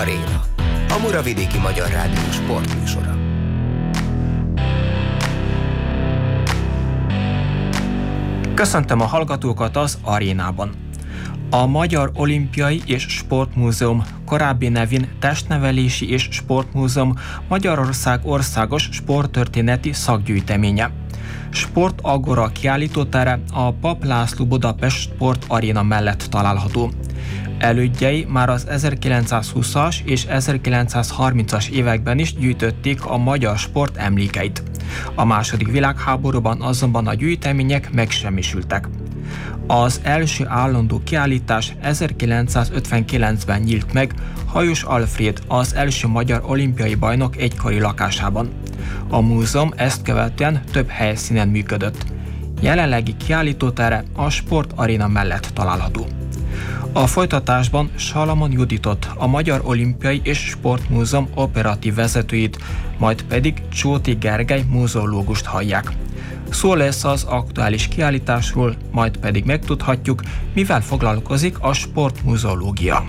Aréna, a Muravidéki Magyar Rádió sportműsora. Köszöntöm a hallgatókat az Arénában. A Magyar Olimpiai és Sportmúzeum, korábbi nevén Testnevelési és Sportmúzeum Magyarország országos sporttörténeti szakgyűjteménye. Sport Agora kiállítótere a Papp László Budapest Sport Aréna mellett található. Elődjei már az 1920-as és 1930-as években is gyűjtötték a magyar sport emlékeit. A II. Világháborúban azonban a gyűjtemények megsemmisültek. Az első állandó kiállítás 1959-ben nyílt meg Hajós Alfréd, az első magyar olimpiai bajnok egykori lakásában. A múzeum ezt követően több helyszínen működött. Jelenlegi kiállítótere a Sport Aréna mellett található. A folytatásban Salamon Juditot, a Magyar Olimpiai és Sportmúzeum operatív vezetőjét, majd pedig Csóti Gergely múzeológust hallják. Szó lesz az aktuális kiállításról, majd pedig megtudhatjuk, mivel foglalkozik a sportmuzeológia.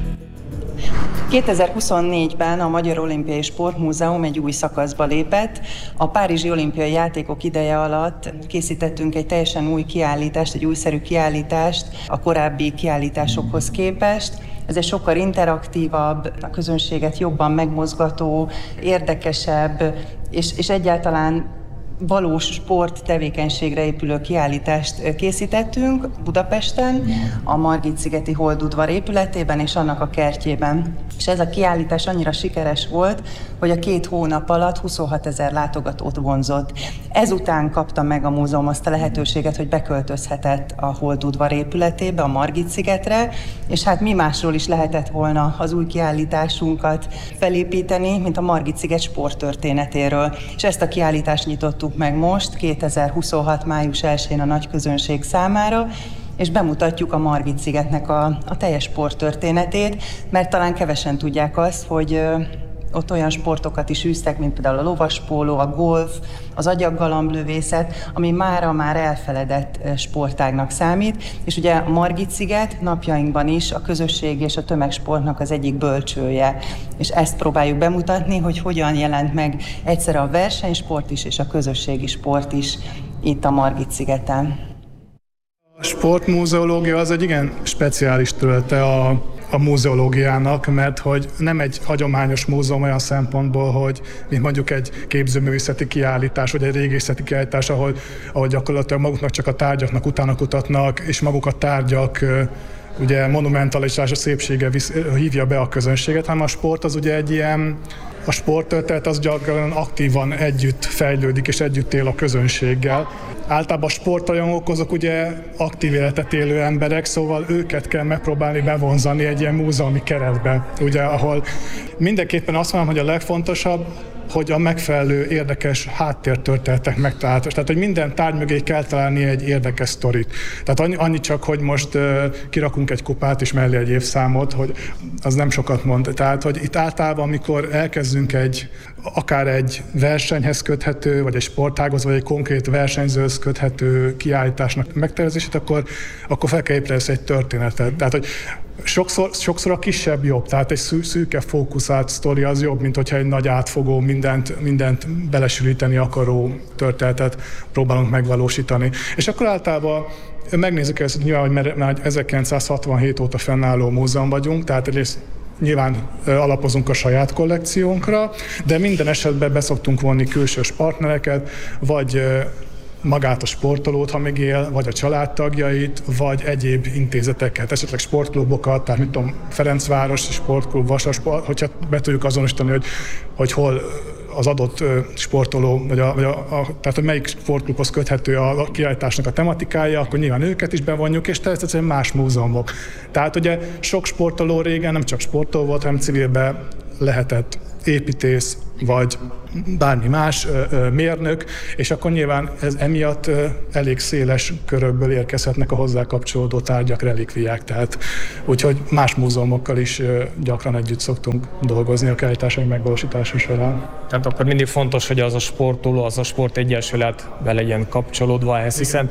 2024-ben a Magyar Olimpiai Sportmúzeum egy új szakaszba lépett. A Párizsi Olimpiai Játékok ideje alatt készítettünk egy teljesen új kiállítást, egy újszerű kiállítást a korábbi kiállításokhoz képest. Ez egy sokkal interaktívabb, a közönséget jobban megmozgató, érdekesebb, és egyáltalán valós sport tevékenységre épülő kiállítást készítettünk Budapesten, a Margit-szigeti Holdudvar épületében és annak a kertjében. És ez a kiállítás annyira sikeres volt, hogy a 2 hónap alatt 26 000 látogatót vonzott. Ezután kapta meg a múzeum azt a lehetőséget, hogy beköltözhetett a Holdudvar épületébe, a Margit-szigetre, és hát mi másról is lehetett volna az új kiállításunkat felépíteni, mint a Margit-sziget sporttörténetéről. És ezt a kiállítást nyitottuk meg most, 2026. május 1-én a nagy közönség számára, és bemutatjuk a Margit-szigetnek a teljes sporttörténetét, mert talán kevesen tudják azt, hogy ott olyan sportokat is űztek, mint például a lovaspóló, a golf, az agyaggalamblövészet, ami mára már elfeledett sportágnak számít, és ugye a Margit-sziget napjainkban is a közösségi és a tömegsportnak az egyik bölcsője. És ezt próbáljuk bemutatni, hogy hogyan jelent meg egyszerre a versenysport is és a közösségi sport is itt a Margit-szigeten. A sportmuzeológia az egy igen speciális területe a múzeológiának, mert hogy nem egy hagyományos múzeum olyan szempontból, hogy mint mondjuk egy képzőművészeti kiállítás, vagy egy régészeti kiállítás, ahol gyakorlatilag maguknak csak a tárgyaknak utána kutatnak, és maguk a tárgyak ugye monumentalitás, a szépsége hívja be a közönséget, hanem a sport az ugye egy ilyen, a sporttörténet az gyakran aktívan együtt fejlődik és együtt él a közönséggel. Általában a sportrajongók azok ugye aktív életet élő emberek, szóval őket kell megpróbálni bevonzani egy ilyen múzeumi keretbe, ugye, ahol mindenképpen azt mondom, hogy a legfontosabb, hogy a megfelelő érdekes háttértörténetek megtalálhatók. Tehát, hogy minden tárgy mögé kell találni egy érdekes sztorit. Tehát annyi csak, hogy most kirakunk egy kupát és mellé egy évszámot, hogy az nem sokat mond. Tehát, hogy itt általában, amikor elkezdünk akár egy versenyhez köthető, vagy egy sportághoz, vagy egy konkrét versenyzőhöz köthető kiállításnak megtervezését, akkor fel kell építeni egy történetet. Tehát, hogy sokszor a kisebb jobb, tehát egy szűke fókuszált sztori az jobb, mint hogyha egy nagy átfogó, mindent belesülíteni akaró történetet próbálunk megvalósítani. És akkor általában megnézzük ezt, nyilván, hogy már 1967 óta fennálló múzeum vagyunk, tehát egyrészt nyilván alapozunk a saját kollekciónkra, de minden esetben beszoktunk vonni külsős partnereket, vagy magát a sportolót, ha még él, vagy a családtagjait, vagy egyéb intézeteket, esetleg sportklubokat, tehát mit tudom, Ferencvárosi Sportklub, Vasasport, hogyha be tudjuk azonosítani, hogy hol az adott sportoló, tehát hogy melyik sportklubhoz köthető a kiállításnak a tematikája, akkor nyilván őket is bevonjuk, és természetesen más múzeumok. Tehát ugye sok sportoló régen nem csak sportoló volt, hanem civilben lehetett építész, vagy bármi más mérnök, és akkor nyilván ez emiatt elég széles körökből érkezhetnek a hozzá kapcsolódó tárgyak, relikviák, tehát úgyhogy más múzeumokkal is gyakran együtt szoktunk dolgozni a kiállításaink megvalósítása során. Tehát akkor mindig fontos, hogy az a sportoló, az a sportegyesület be legyen kapcsolódva ehhez, hiszen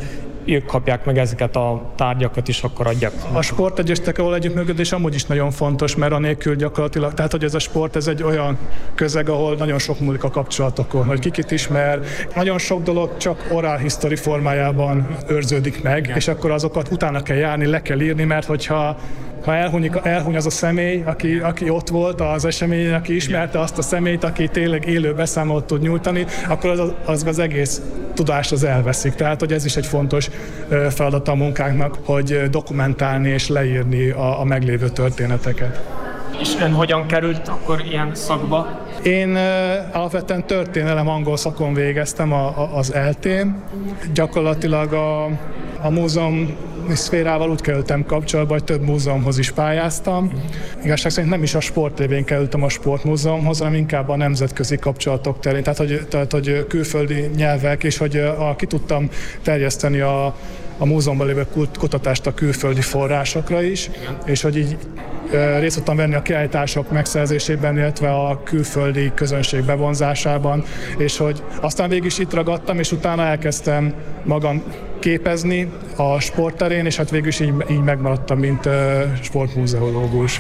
ők kapják meg ezeket a tárgyakat is, akkor adják. A sportegyesületekkel való együttműködés amúgy is nagyon fontos, mert anélkül gyakorlatilag, tehát hogy ez a sport, ez egy olyan közeg, ahol nagyon sok múlik a kapcsolatokon, hogy kikit ismer. Nagyon sok dolog csak oral history formájában őrződik meg, és akkor azokat utána kell járni, le kell írni, mert hogyha elhuny az a személy, aki ott volt az eseményen, aki ismerte azt a személyt, aki tényleg élő beszámolót tud nyújtani, akkor az egész tudás az elveszik. Tehát, hogy ez is egy fontos feladata a munkánknak, hogy dokumentálni és leírni a meglévő történeteket. És ön hogyan került akkor ilyen szakba? Én alapvetően történelem angol szakon végeztem az ELTE-n. Gyakorlatilag a múzeum szférával úgy kerültem kapcsolatba, hogy több múzeumhoz is pályáztam. Igazság szerint nem is a sport révén kerültem a sportmúzeumhoz, hanem inkább a nemzetközi kapcsolatok terén, tehát hogy külföldi nyelvek, és hogy ki tudtam terjeszteni a múzeumban lévő kutatást a külföldi forrásokra is, és hogy így részt tudtam venni a kiállítások megszerzésében, illetve a külföldi közönség bevonzásában, és hogy aztán végig is itt ragadtam, és utána elkezdtem magam képezni a sportterén, és hát végül is így megmaradtam, mint sportmúzeológus.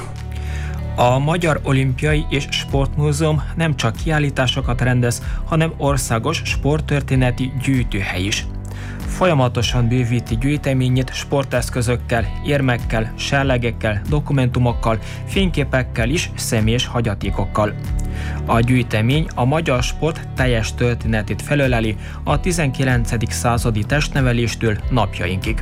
A Magyar Olimpiai és Sportmúzeum nem csak kiállításokat rendez, hanem országos sporttörténeti gyűjtőhely is. Folyamatosan bővíti gyűjteményét sporteszközökkel, érmekkel, serlegekkel, dokumentumokkal, fényképekkel és személyes hagyatékokkal. A gyűjtemény a magyar sport teljes történetét felöleli a 19. századi testneveléstől napjainkig.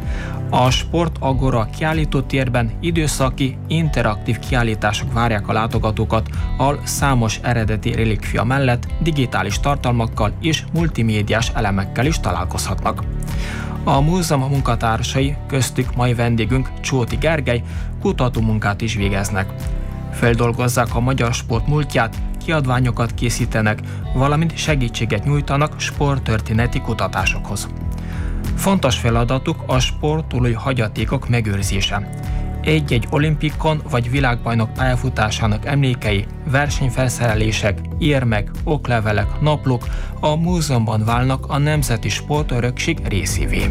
A Sport Agora kiállítótérben időszaki, interaktív kiállítások várják a látogatókat, ahol számos eredeti relikvia mellett digitális tartalmakkal és multimédiás elemekkel is találkozhatnak. A múzeum munkatársai, köztük mai vendégünk Csóti Gergely kutatómunkát is végeznek. Feldolgozzák a magyar sport múltját, kiadványokat készítenek, valamint segítséget nyújtanak sporttörténeti kutatásokhoz. Fontos feladatuk a sportolói hagyatékok megőrzése. Egy-egy olimpikon vagy világbajnok pályafutásának emlékei, versenyfelszerelések, érmek, oklevelek, naplók a múzeumban válnak a nemzeti sportörökség részévé.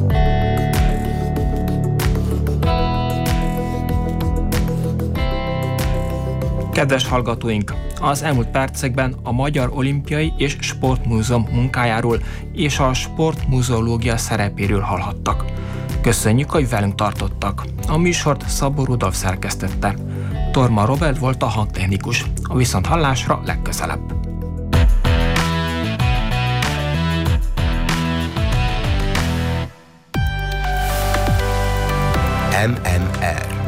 Kedves hallgatóink! Az elmúlt percekben a Magyar Olimpiai és Sportmúzeum munkájáról és a sportmuzeológia szerepéről hallhattak. Köszönjük, hogy velünk tartottak. A műsort Szabó Rudolf szerkesztette. Torma Robert volt a hangtechnikus. A viszonthallásra legközelebb. MMR